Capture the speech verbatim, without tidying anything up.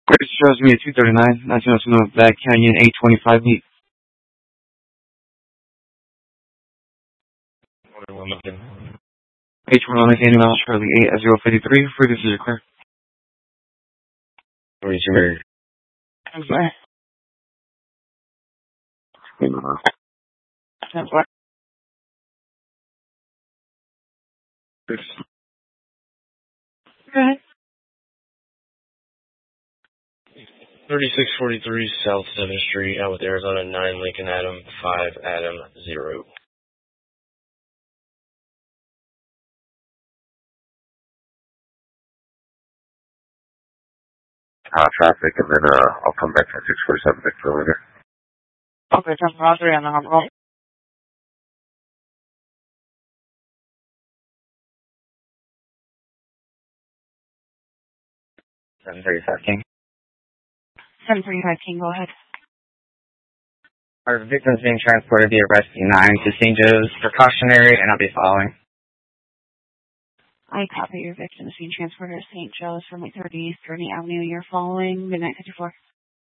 This shows me at two thirty-nine, nineteen oh two North Back Canyon, eight twenty-five meet. H one on Canyon Mouse, Charlie eight at zero fifty-three, frequency is clear. Where's your... I'm sorry. I'm sorry. Go ahead. thirty-six forty-three South seventh Street, out with Arizona nine, Lincoln Adam five, Adam zero. Uh, traffic, and then uh, I'll come back at six forty-seven Victor later. Okay, ten four three on the hub roll. seven thirty-five King. seven thirty-five King, go ahead. Our victim's being transported via Rescue nine to Saint Joe's Precautionary, and I'll be following. I copy your victim is being transported to Saint Joe's from eight thirty East Gurney Avenue. You're following midnight fifty-four.